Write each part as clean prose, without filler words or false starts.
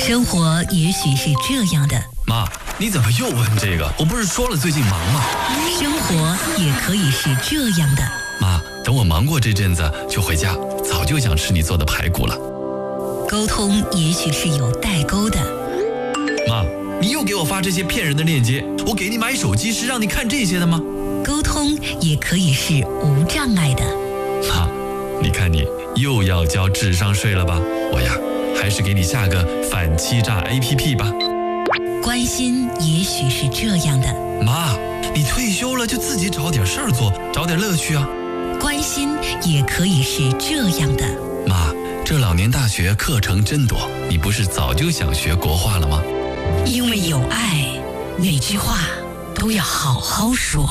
生活也许是这样的。 妈，你怎么又问这个？我不是说了最近忙吗？ 生活也可以是这样的。 妈，等我忙过这阵子就回家，早就想吃你做的排骨了。 沟通也许是有代沟的。 妈，你又给我发这些骗人的链接，我给你买手机是让你看这些的吗？ 沟通也可以是无障碍的。 妈，你看你又要交智商税了吧？我呀，还是给你下个反欺诈 APP 吧。 关心也许是这样的。 妈，你退休了就自己找点事儿做，找点乐趣啊。 关心也可以是这样的。 妈，这老年大学课程真多，你不是早就想学国画了吗？ 因为有爱，哪句话都要好好说。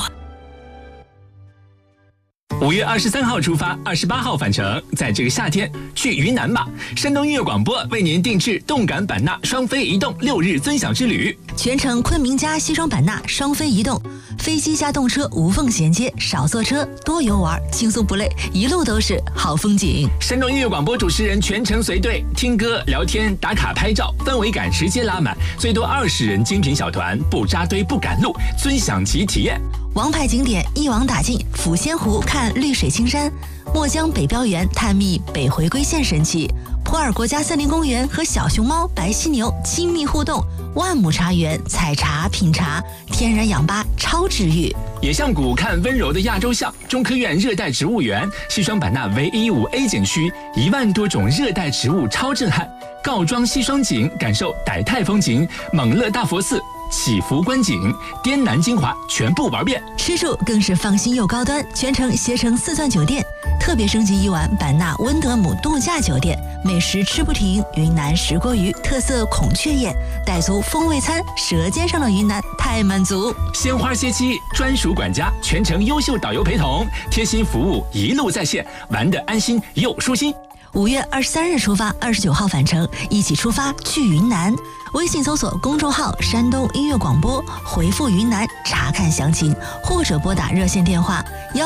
5月23号出发，28号返程。在这个夏天，去云南吧！山东音乐广播为您定制动感版纳双飞移动6日尊享之旅， 全程昆明加西双版纳双飞移动，飞机加动车无缝衔接，少坐车，多游玩，轻松不累，一路都是好风景。 山东音乐广播主持人全程随队，听歌、聊天、打卡、拍照，氛围感直接拉满，最多20人精品小团，不扎堆不赶路，尊享级体验。 王牌景点一网打尽，抚仙湖看绿水青山，墨江北标园探秘北回归线神奇，普洱国家森林公园和小熊猫、白犀牛亲密互动，万亩茶园采茶品茶，天然氧吧超治愈。 野象谷看温柔的亚洲象，中科院热带植物园，西双版纳唯一5A 景区，1万多种热带植物超震撼。告庄西双景，感受傣泰风情，蒙勒大佛寺。祈福观景，滇南精华全部玩遍， 吃住更是放心又高端，全程携程4钻酒店，特别升级1晚版纳温德姆度假酒店，美食吃不停，云南石锅鱼特色孔雀宴，傣族风味餐，舌尖上的云南太满足。 鲜花歇期，专属管家，全程优秀导游陪同，贴心服务一路在线，玩得安心又舒心。 5月23日出发，29号返程，一起出发去云南。微信搜索公众号山东音乐广播，回复云南查看详情，或者拨打热线电话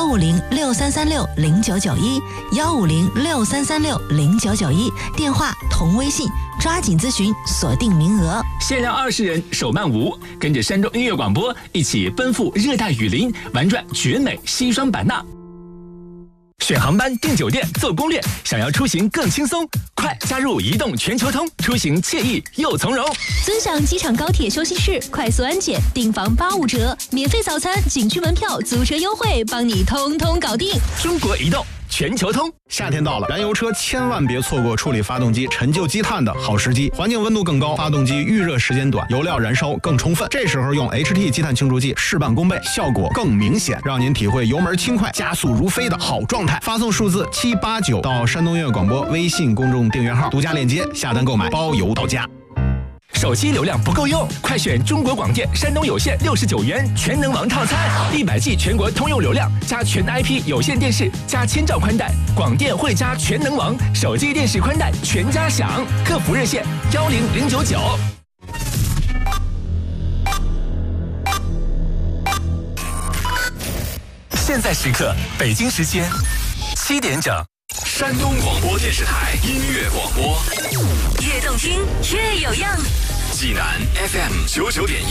15063360991，15063360991，电话同微信，抓紧咨询，锁定名额。 限量20人，手慢无，跟着山东音乐广播一起奔赴热带雨林，玩转绝美西双版纳。选航班、订酒店、做攻略，想要出行更轻松，快加入移动全球通，出行惬意又从容。 尊享机场高铁休息室，快速安检，订房85折，免费早餐、景区门票、租车优惠，帮你通通搞定。 中国移动全球通。 夏天到了，燃油车千万别错过处理发动机陈旧积碳的好时机。环境温度更高，发动机预热时间短，油料燃烧更充分。这时候用 HT 积碳清除剂事半功倍，效果更明显，让您体会油门轻快、加速如飞的好状态。发送数字789到山东音乐广播微信公众订阅号，独家链接下单购买，包邮到家。 手机流量不够用，快选中国广电山东有线69元全能王套餐，100G 全国通用流量，加全 IP 有线电视，加1000兆宽带，广电汇加全能王，手机电视宽带全家享。客服热线10099。现在时刻，北京时间7点整。 山东广播电视台音乐广播， 越动听越有样。 济南 FM 99.1。